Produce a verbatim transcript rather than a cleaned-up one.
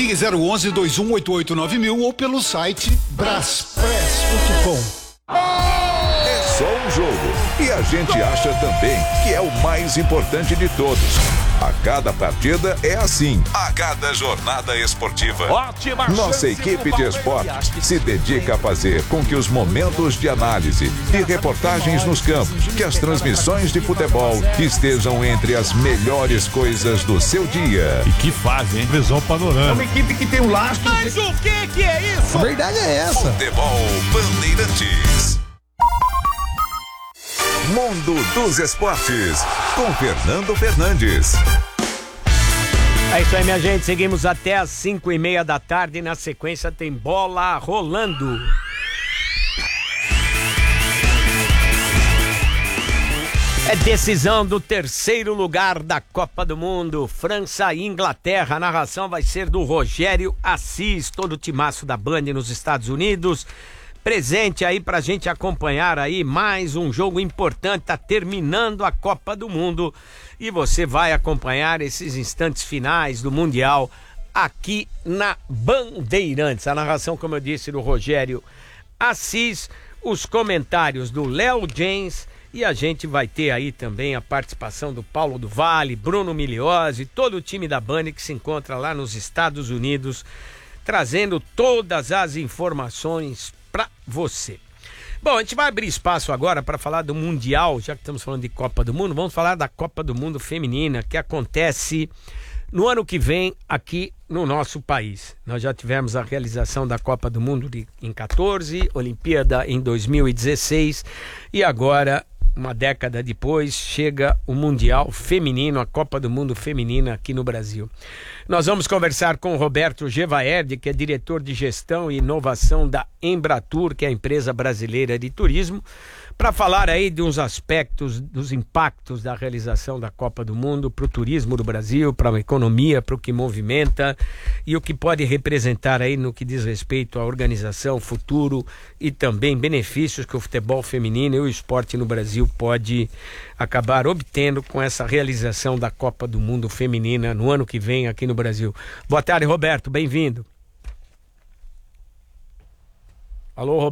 Ligue zero onze, dois um oito oito, nove mil ou pelo site braspress ponto com. É só um jogo e a gente acha também que é o mais importante de todos. A cada partida é assim, a cada jornada esportiva. Ótima Nossa equipe de esportes se dedica a fazer com que os momentos de análise e reportagens nos campos, que as transmissões de futebol estejam entre as melhores coisas do seu dia. E que fazem, hein? Visão panorâmica. É uma equipe que tem um lastro. Mas o que que é isso? A verdade é essa. Futebol Bandeirantes. Mundo dos Esportes, com Fernando Fernandes. É isso aí, minha gente. Seguimos até às cinco e meia da tarde. Na sequência tem bola rolando. É decisão do terceiro lugar da Copa do Mundo, França e Inglaterra. A narração vai ser do Rogério Assis, todo o timaço da Band nos Estados Unidos. Presente aí pra gente acompanhar aí mais um jogo importante, tá terminando a Copa do Mundo e você vai acompanhar esses instantes finais do Mundial aqui na Bandeirantes. A narração, como eu disse, do Rogério Assis, os comentários do Léo James e a gente vai ter aí também a participação do Paulo do Vale, Bruno Miliose, todo o time da Band que se encontra lá nos Estados Unidos, trazendo todas as informações para você. Bom, a gente vai abrir espaço agora para falar do Mundial, já que estamos falando de Copa do Mundo, vamos falar da Copa do Mundo Feminina, que acontece no ano que vem aqui no nosso país. Nós já tivemos a realização da Copa do Mundo de, em quatorze, Olimpíada em dois mil e dezesseis e agora, uma década depois, chega o Mundial Feminino, a Copa do Mundo Feminina aqui no Brasil. Nós vamos conversar com o Roberto Gevaerd, que é diretor de gestão e inovação da Embratur, que é a empresa brasileira de turismo, para falar aí de uns aspectos, dos impactos da realização da Copa do Mundo para o turismo do Brasil, para a economia, para o que movimenta e o que pode representar aí no que diz respeito à organização, futuro e também benefícios que o futebol feminino e o esporte no Brasil pode acabar obtendo com essa realização da Copa do Mundo Feminina no ano que vem aqui no Brasil. Boa tarde, Roberto, bem-vindo. Alô, Roberto.